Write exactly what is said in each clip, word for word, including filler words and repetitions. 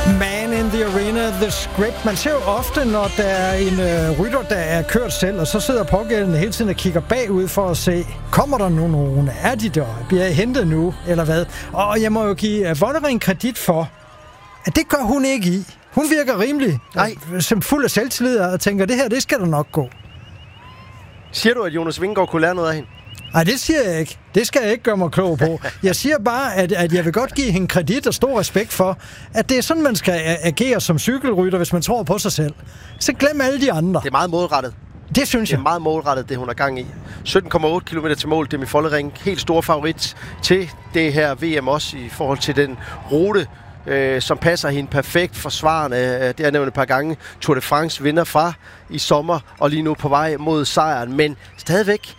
Man in the arena, the script. Man ser jo ofte, når der er en øh, rytter, der er kørt selv, og så sidder pågældende hele tiden og kigger bagud for at se, kommer der nu nogen? Er de der? Bliver jeg hentet nu? Eller hvad? Og jeg må jo give Vollering kredit for, at det gør hun ikke i. Hun virker rimelig Nej. som fuld af selvtillid og tænker, det her, det skal der nok gå. Siger du, at Jonas Vingegaard kunne lære noget af hende? Nej, det siger jeg ikke. Det skal jeg ikke gøre mig klog på. Jeg siger bare, at, at jeg vil godt give hende kredit og stor respekt for, at det er sådan, man skal agere som cykelrytter, hvis man tror på sig selv. Så glem alle de andre. Det er meget målrettet. Det synes jeg. Det er meget målrettet, det hun er gang i. sytten komma otte kilometer til mål, Demi Vollering. Helt stor favorit til det her V M også i forhold til den rute, øh, som passer hende perfekt. Forsvarende, øh, det har jeg nævnt et par gange. Tour de France vinder fra i sommer, og lige nu på vej mod sejren. Men stadigvæk,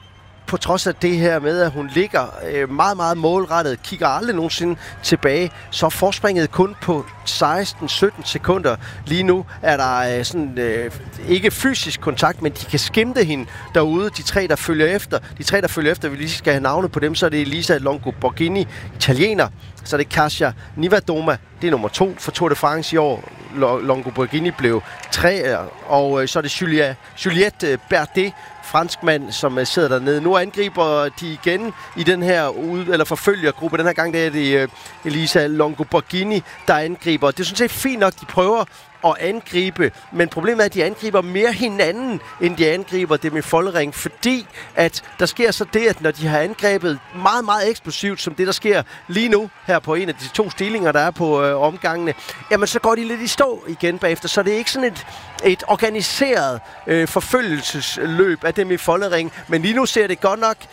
på trods af det her med, at hun ligger øh, meget, meget målrettet, kigger aldrig nogensinde tilbage, så er forspringet kun på seksten sytten sekunder. Lige nu er der øh, sådan, øh, ikke fysisk kontakt, men de kan skimte hende derude. De tre, der følger efter, de tre, der følger efter, vi lige skal have navne på dem, så er det Elisa Longo Borghini, italiener. Så er det Kasia Niewiadoma, det er nummer to for Tour de France i år. Longo Borghini blev tre, og så er det Julia, Juliette Berdet, franskmand, som sidder dernede. Nu angriber de igen i den her ude, eller forfølgergruppe. Den her gang der er det Elisa Longo Borghini, der angriber. Det synes jeg er fint nok, de prøver at angribe, men problemet er, at de angriber mere hinanden, end de angriber Demi Vollering, fordi at der sker så det, at når de har angrebet meget, meget eksplosivt, som det, der sker lige nu her på en af de to stillinger, der er på øh, omgangene, jamen så går de lidt i stå igen bagefter, så det er ikke sådan et, et organiseret øh, forfølgelsesløb af Demi Vollering, men lige nu ser det godt nok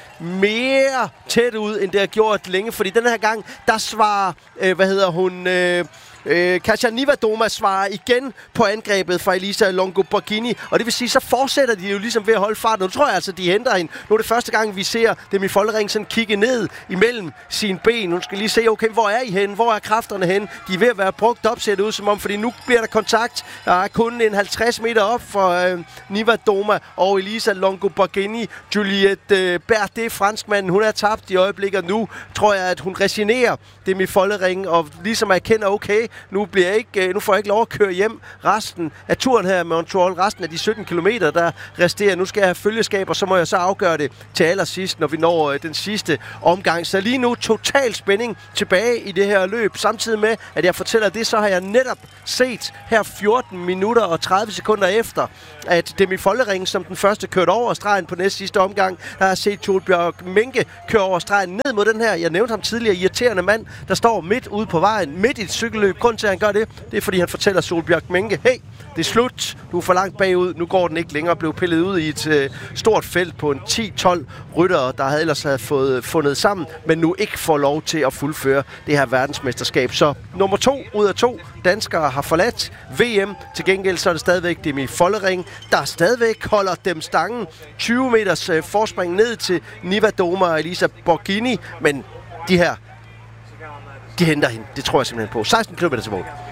mere tæt ud, end det har gjort længe, fordi den her gang, der svarer, øh, hvad hedder hun... Øh, Øh, Kasia Niewiadoma svarer igen på angrebet fra Elisa Longo Borghini, og det vil sige, så fortsætter de jo ligesom ved at holde farten. Nu tror jeg altså, de henter hende. Nu er det første gang, vi ser Demi Vollering sådan kigge ned imellem sine ben. Nu skal lige se, okay, hvor er I henne? Hvor er kræfterne henne? De er ved at være brugt op, ser det ud som om, fordi nu bliver der kontakt. Der er kun en halvtreds meter op for øh, Niewiadoma og Elisa Longo Borghini. Juliette øh, Berdet, franskmanden, hun er tabt i øjeblikket. Nu tror jeg, at hun resignerer Demi Vollering og ligesom erkender, okay, nu, bliver jeg ikke, nu får jeg ikke lov at køre hjem resten af turen her med Montreal, resten af de sytten kilometer, der resterer. Nu skal jeg have følgeskab, og så må jeg så afgøre det til allersidst, når vi når den sidste omgang. Så lige nu total spænding tilbage i det her løb. Samtidig med, at jeg fortæller det, så har jeg netop set her fjorten minutter og tredive sekunder efter, at Demi Vollering som den første kørte over stregen på næste sidste omgang. Der har set Torbjørn Menke køre over stregen ned mod den her, jeg nævnte ham tidligere, irriterende mand, der står midt ude på vejen, midt i et cykelløb. Grunden til, at han gør det, det er, fordi han fortæller Solbjerg Menke, hey, det er slut, du er for langt bagud, nu går den ikke længere, blev pillet ud i et øh, stort felt på en ti tolv ryttere, der havde ellers havde fået fundet sammen, men nu ikke får lov til at fuldføre det her verdensmesterskab. Så nummer to ud af to danskere har forladt V M. Til gengæld så er det stadigvæk Demi Vollering, der stadigvæk holder dem stangen. tyve meters øh, forspring ned til Niewiadoma og Elisa Borghini, men de her, de henter hende. Det tror jeg simpelthen på. seksten kilometer til mål.